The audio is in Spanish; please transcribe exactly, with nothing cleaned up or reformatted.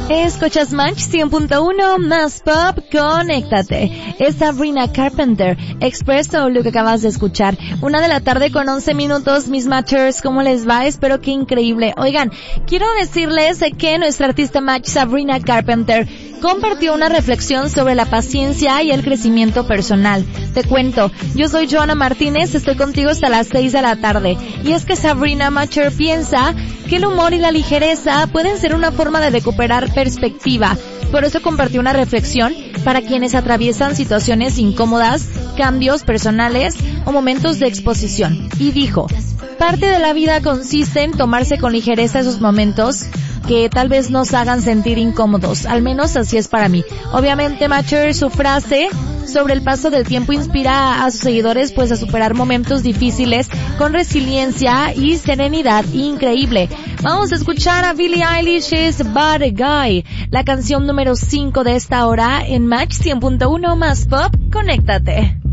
Escuchas Match cien punto uno más pop, conéctate. Es Sabrina Carpenter, Expresso, lo que acabas de escuchar. Una de la tarde con once minutos, mis Matchers, ¿cómo les va? Espero que increíble. Oigan, quiero decirles que nuestra artista Match, Sabrina Carpenter, compartió una reflexión sobre la paciencia y el crecimiento personal. Te cuento, yo soy Joana Martínez, estoy contigo hasta las seis de la tarde. Y es que Sabrina Matcher piensa que el humor y la ligereza pueden ser una forma de recuperar perspectiva. Por eso compartió una reflexión para quienes atraviesan situaciones incómodas, cambios personales o momentos de exposición. Y dijo, parte de la vida consiste en tomarse con ligereza esos momentos que tal vez nos hagan sentir incómodos, al menos así es para mí. Obviamente, Matcher, su frase sobre el paso del tiempo inspira a sus seguidores pues a superar momentos difíciles con resiliencia y serenidad increíble. Vamos a escuchar a Billie Eilish's Bad Guy, la canción número cinco de esta hora en Match cien punto uno más pop, conéctate.